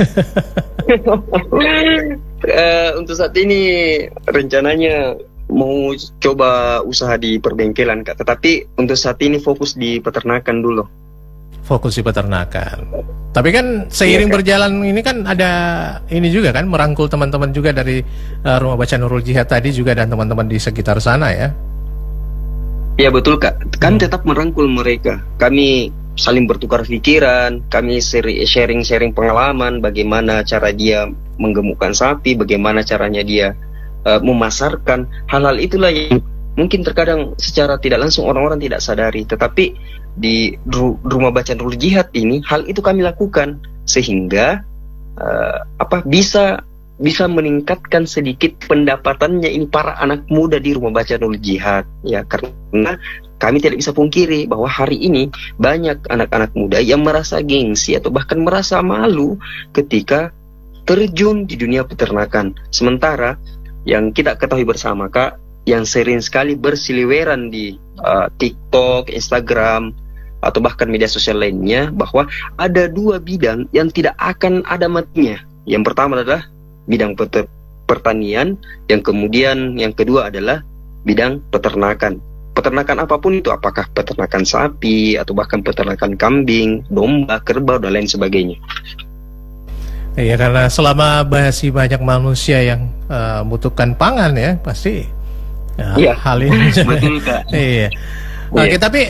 Untuk saat ini rencananya mau coba usaha di perbengkelan Kak, tetapi untuk saat ini fokus di peternakan dulu. Fokus di peternakan. Tapi kan seiring berjalan ini kan ada ini juga kan, merangkul teman-teman juga dari Rumah Baca Nurul Jihad tadi juga dan teman-teman di sekitar sana ya. Ya betul Kak, kami tetap merangkul mereka. Kami saling bertukar pikiran, kami sharing-sharing pengalaman, bagaimana cara dia menggemukkan sapi, bagaimana caranya dia memasarkan. Hal-hal itulah yang mungkin terkadang secara tidak langsung orang-orang tidak sadari, tetapi di Rumah Baca Nurul Jihad ini hal itu kami lakukan sehingga bisa meningkatkan sedikit pendapatannya ini para anak muda di Rumah Baca Nurul Jihad ya, karena kami tidak bisa pungkiri bahwa hari ini banyak anak-anak muda yang merasa gengsi atau bahkan merasa malu ketika terjun di dunia peternakan. Sementara yang kita ketahui bersama Kak, yang sering sekali bersiliweran di TikTok, Instagram, atau bahkan media sosial lainnya, bahwa ada dua bidang yang tidak akan ada matinya. Yang pertama adalah bidang pertanian, yang kedua adalah bidang peternakan. Peternakan apapun itu, apakah peternakan sapi, atau bahkan peternakan kambing, domba, kerbau, dan lain sebagainya. Iya, karena selama masih banyak manusia yang membutuhkan pangan ya, pasti ya, hal ini betul Kak. Iya. Oke, tapi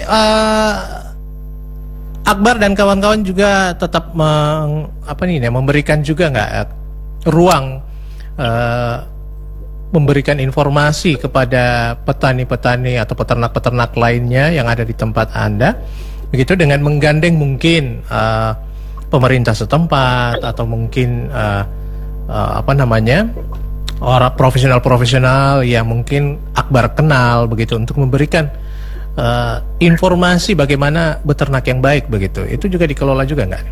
Akbar dan kawan-kawan juga tetap memberikan juga nggak ruang memberikan informasi kepada petani-petani atau peternak-peternak lainnya yang ada di tempat Anda, begitu, dengan menggandeng mungkin pemerintah setempat atau mungkin orang profesional-profesional yang mungkin Akbar kenal begitu, untuk memberikan informasi bagaimana beternak yang baik begitu. Itu juga dikelola juga nggak?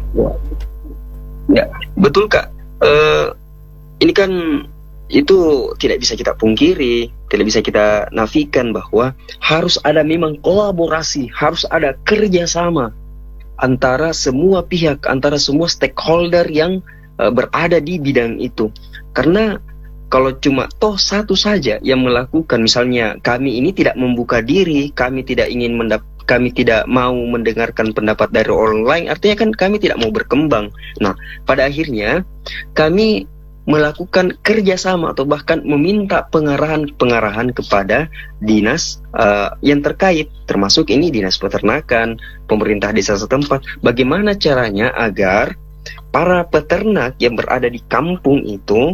Ya, betul Kak. Ini kan itu tidak bisa kita pungkiri, tidak bisa kita nafikan bahwa harus ada memang kolaborasi, harus ada kerjasama antara semua pihak, antara semua stakeholder yang berada di bidang itu. Karena kalau cuma satu saja yang melakukan, misalnya kami ini tidak membuka diri, kami tidak mau mendengarkan pendapat dari orang lain, artinya kan kami tidak mau berkembang. Nah, pada akhirnya kami melakukan kerjasama atau bahkan meminta pengarahan kepada dinas yang terkait, termasuk ini dinas peternakan, pemerintah desa setempat, bagaimana caranya agar para peternak yang berada di kampung itu,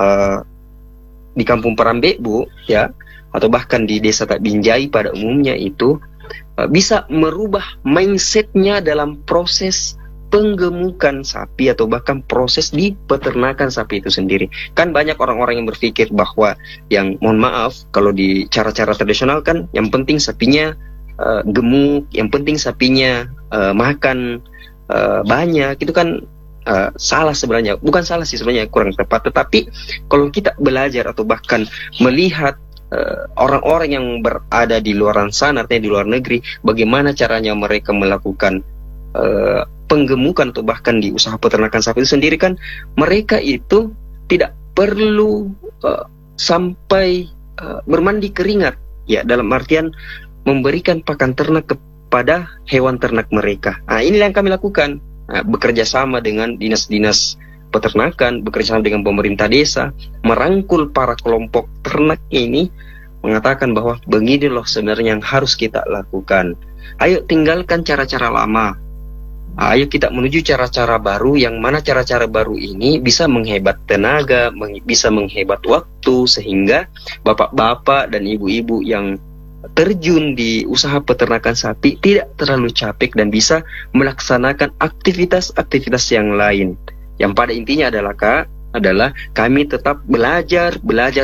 di kampung Parambekbu ya, atau bahkan di desa Tak Binjai pada umumnya itu bisa merubah mindsetnya dalam proses penggemukan sapi atau bahkan proses di peternakan sapi itu sendiri. Kan banyak orang-orang yang berpikir bahwa yang, mohon maaf, kalau di cara-cara tradisional kan yang penting sapinya gemuk, yang penting sapinya makan banyak, itu kan salah sebenarnya. Bukan salah sih sebenarnya, kurang tepat. Tetapi kalau kita belajar atau bahkan melihat orang-orang yang berada di luar sana, artinya di luar negeri, bagaimana caranya mereka melakukan penggemukan atau bahkan di usaha peternakan sapi itu sendiri, kan mereka itu tidak perlu sampai bermandi keringat ya, dalam artian memberikan pakan ternak kepada hewan ternak mereka. Nah, inilah yang kami lakukan. Bekerja sama dengan dinas-dinas peternakan, bekerja sama dengan pemerintah desa, merangkul para kelompok ternak ini, mengatakan bahwa begini loh sebenarnya yang harus kita lakukan. Ayo tinggalkan cara-cara lama. Ayo kita menuju cara-cara baru, yang mana cara-cara baru ini bisa menghebat tenaga, bisa menghebat waktu, sehingga bapak-bapak dan ibu-ibu yang terjun di usaha peternakan sapi tidak terlalu capek dan bisa melaksanakan aktivitas-aktivitas yang lain. Yang pada intinya adalah kami tetap belajar.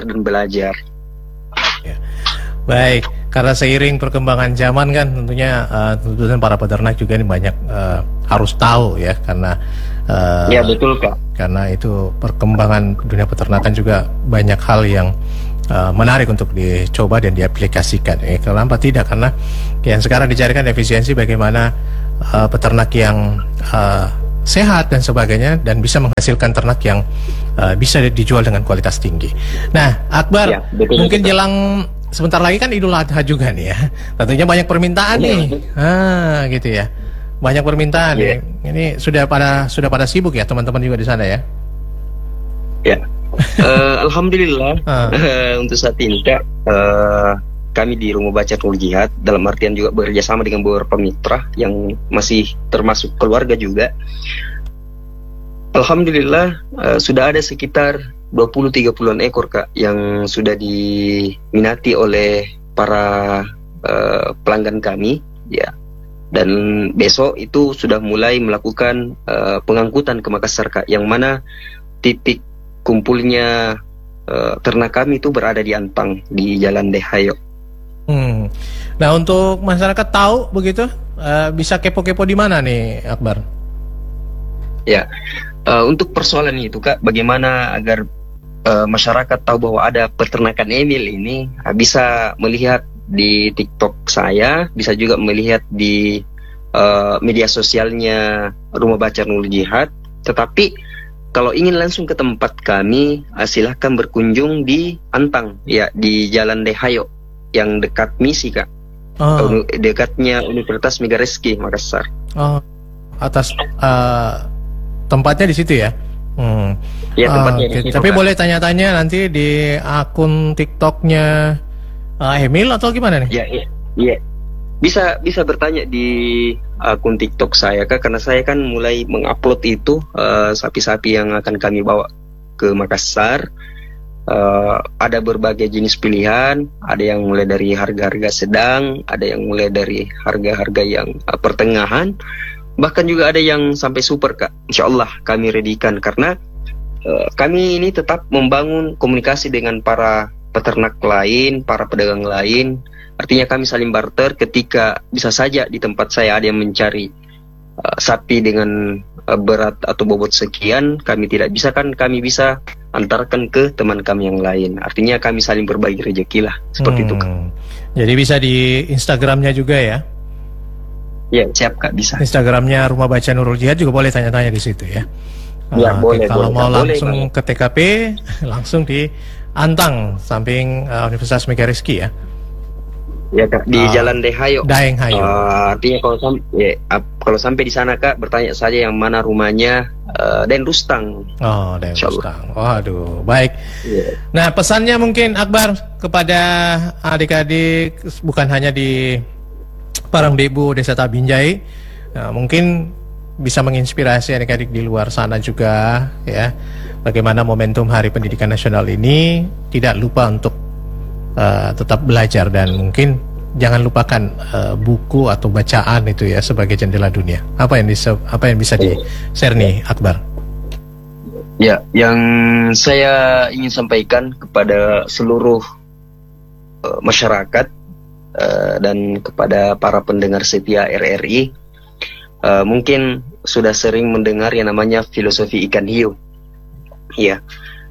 Ya. Baik, karena seiring perkembangan zaman kan tentunya para peternak juga ini banyak harus tahu ya, karena ya betul Kak. Karena itu perkembangan dunia peternakan juga banyak hal yang menarik untuk dicoba dan diaplikasikan. Kenapa tidak? Karena yang sekarang dicarikan efisiensi, bagaimana peternak yang sehat dan sebagainya, dan bisa menghasilkan ternak yang bisa dijual dengan kualitas tinggi. Nah, Akbar, Ya, betul, mungkin betul. jelang sebentar lagi kan Idul Adha juga nih ya. Tentunya banyak permintaan Iya, nih. betul. Gitu ya. Banyak permintaan Iya. nih. Ini sudah pada sibuk ya teman-teman juga di sana ya. Ya, alhamdulillah untuk saat ini Kak, kami di Rumah Baca Nurul Jihad dalam artian juga bekerja sama dengan beberapa mitra yang masih termasuk keluarga juga. Alhamdulillah sudah ada sekitar 20-30 ekor Kak yang sudah diminati oleh para pelanggan kami ya. Dan besok itu sudah mulai melakukan pengangkutan ke Makassar Kak, yang mana titik kumpulnya ternak kami itu berada di Antang, di Jalan Dehayo. Nah, untuk masyarakat tahu begitu, bisa kepo-kepo di mana nih, Akbar? Ya, untuk persoalan itu Kak, bagaimana agar masyarakat tahu bahwa ada peternakan Emil ini, bisa melihat di TikTok saya, bisa juga melihat di media sosialnya Rumah Baca Nurul Jihad. Tetapi kalau ingin langsung ke tempat kami, silahkan berkunjung di Antang, ya, di Jalan Dehayo, yang dekat Misi Kak, dekatnya Universitas Megareski Makassar. Atas tempatnya di situ ya. Ya, tempatnya di situ, tapi Kak. boleh tanya-tanya nanti di akun TikToknya Emil atau gimana nih? Iya. Bisa bertanya di akun TikTok saya Kak, karena saya kan mulai mengupload itu sapi-sapi yang akan kami bawa ke Makassar. Ada berbagai jenis pilihan, ada yang mulai dari harga-harga sedang, ada yang mulai dari harga-harga yang pertengahan, bahkan juga ada yang sampai super Kak. Insya Allah kami redikan, karena kami ini tetap membangun komunikasi dengan para peternak lain, para pedagang lain. Artinya kami saling barter. Ketika bisa saja di tempat saya ada yang mencari sapi dengan berat atau bobot sekian, kami tidak bisa, kan kami bisa antarkan ke teman kami yang lain. Artinya kami saling berbagi rezeki lah, seperti itu Kak. Jadi bisa di Instagramnya juga ya? Ya, siap Kak, bisa. Instagramnya Rumah Baca Nurul Jihad juga boleh tanya-tanya di situ ya? Ya, boleh. Kalau mau boleh, langsung boleh. ke TKP, langsung di Antang, samping Universitas Megareski ya? Ya Kak, di Jalan Dehayo. Daeng Hayo. Artinya kalau sampai di sana Kak, bertanya saja yang mana rumahnya, Den Rustang. Den Rustang. Waduh, baik. Yeah. Nah, pesannya mungkin Akbar kepada adik-adik, bukan hanya di Parangbebu Desa Tabinjai, mungkin bisa menginspirasi adik-adik di luar sana juga ya. Bagaimana momentum Hari Pendidikan Nasional ini tidak lupa untuk tetap belajar, dan mungkin jangan lupakan buku atau bacaan itu ya sebagai jendela dunia. Apa yang bisa di-share nih Akbar? Ya, yang saya ingin sampaikan kepada seluruh masyarakat dan kepada para pendengar setia RRI, mungkin sudah sering mendengar yang namanya filosofi ikan hiu. Ya,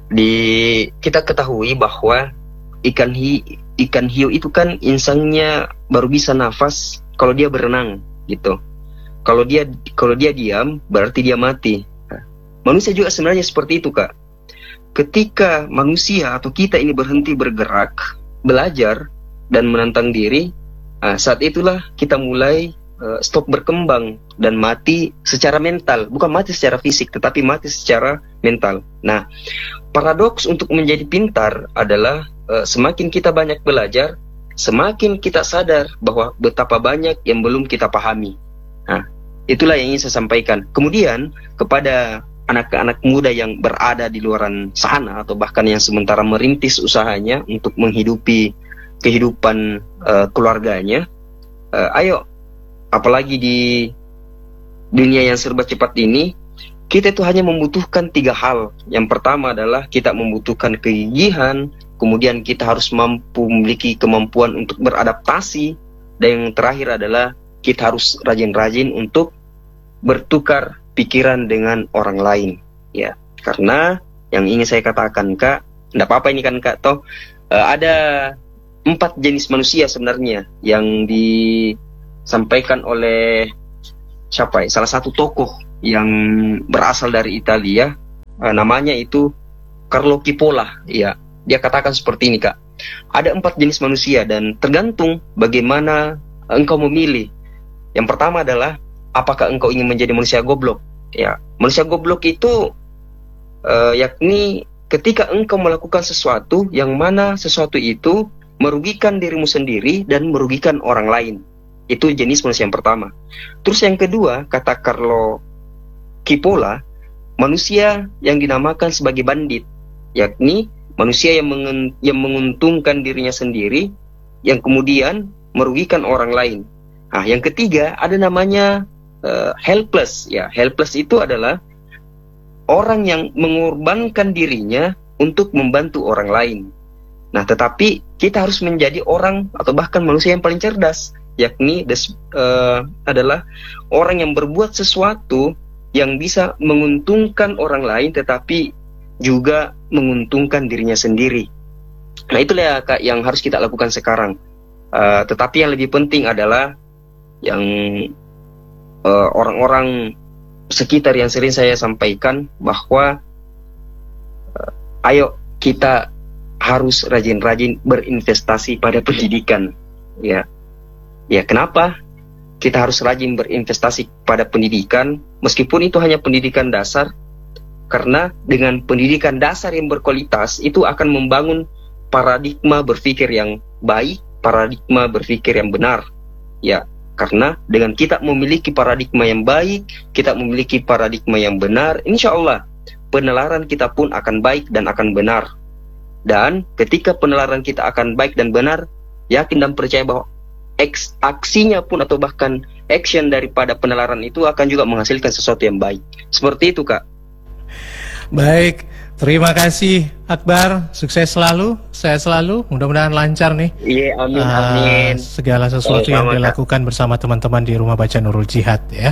kita ketahui bahwa ikan hiu itu kan insangnya baru bisa nafas kalau dia berenang gitu. Kalau dia diam berarti dia mati. Manusia juga sebenarnya seperti itu Kak. Ketika manusia atau kita ini berhenti bergerak, belajar dan menantang diri, saat itulah kita mulai stop berkembang dan mati secara mental. Bukan mati secara fisik, tetapi mati secara mental. Nah, paradoks untuk menjadi pintar adalah semakin kita banyak belajar, semakin kita sadar bahwa betapa banyak yang belum kita pahami. Nah, itulah yang ingin saya sampaikan. Kemudian kepada anak-anak muda yang berada di luaran sana, atau bahkan yang sementara merintis usahanya untuk menghidupi kehidupan keluarganya, ayo, apalagi di dunia yang serba cepat ini, kita itu hanya membutuhkan 3 hal. Yang pertama adalah kita membutuhkan kegigihan, kemudian kita harus mampu memiliki kemampuan untuk beradaptasi, dan yang terakhir adalah kita harus rajin-rajin untuk bertukar pikiran dengan orang lain. Ya, karena yang ingin saya katakan Kak, enggak apa-apa ini kan Kak, ada 4 jenis manusia sebenarnya yang disampaikan oleh salah satu tokoh yang berasal dari Italia, namanya itu Carlo Cipolla. Ya, dia katakan seperti ini, Kak. Ada 4 jenis manusia dan tergantung bagaimana engkau memilih. Yang pertama adalah apakah engkau ingin menjadi manusia goblok? Ya, manusia goblok itu yakni ketika engkau melakukan sesuatu yang mana sesuatu itu merugikan dirimu sendiri dan merugikan orang lain. Itu jenis manusia yang pertama. Terus yang kedua, kata Carlo Cipolla, manusia yang dinamakan sebagai bandit, yakni manusia yang menguntungkan dirinya sendiri, yang kemudian merugikan orang lain. Nah, yang ketiga ada namanya helpless. Ya, helpless itu adalah orang yang mengorbankan dirinya untuk membantu orang lain. Nah, tetapi kita harus menjadi orang atau bahkan manusia yang paling cerdas, yakni adalah orang yang berbuat sesuatu yang bisa menguntungkan orang lain tetapi juga menguntungkan dirinya sendiri. Nah, itulah ya, Kak, yang harus kita lakukan sekarang. Tetapi yang lebih penting adalah yang orang-orang sekitar yang sering saya sampaikan bahwa ayo kita harus rajin-rajin berinvestasi pada pendidikan. Ya, kenapa? Kita harus rajin berinvestasi pada pendidikan, meskipun itu hanya pendidikan dasar, karena dengan pendidikan dasar yang berkualitas itu akan membangun paradigma berpikir yang baik, paradigma berpikir yang benar. Ya, karena dengan kita memiliki paradigma yang baik, kita memiliki paradigma yang benar, insya Allah penalaran kita pun akan baik dan akan benar. Dan ketika penalaran kita akan baik dan benar, yakin dan percaya bahwa aksinya pun atau bahkan action daripada penalaran itu akan juga menghasilkan sesuatu yang baik. Seperti itu, Kak. Baik, terima kasih Akbar, sukses selalu, sehat selalu, mudah-mudahan lancar nih. Iya, amin. Segala sesuatu yang dilakukan bersama teman-teman di Rumah Baca Nurul Jihad ya.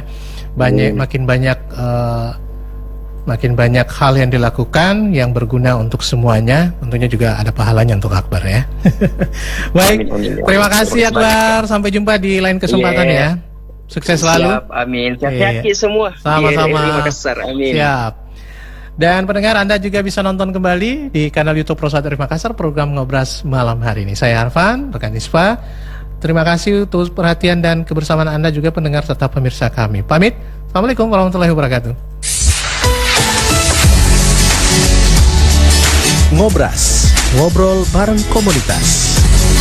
Makin banyak hal yang dilakukan yang berguna untuk semuanya, tentunya juga ada pahalanya untuk Akbar ya. Baik, terima kasih Akbar, sampai jumpa di lain kesempatan ya. Sukses selalu. Siap, amin. Sehat semua. Sama-sama. Terima kasih, amin. Siap. Dan pendengar, Anda juga bisa nonton kembali di kanal YouTube Pro 1 Makassar program Ngobras malam hari ini. Saya Arfan, rekan Isfa. Terima kasih untuk perhatian dan kebersamaan Anda juga pendengar serta pemirsa kami. Pamit. Assalamualaikum warahmatullahi wabarakatuh. Ngobras, ngobrol bareng komunitas.